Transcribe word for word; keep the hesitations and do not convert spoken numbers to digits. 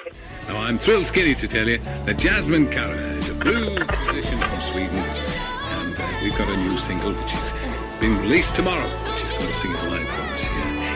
Now, I'm thrilled skinny to tell you that Jasmine Cara is a blues musician from Sweden, and uh, we've got a new single which is being released tomorrow. She's going to sing it live for us here.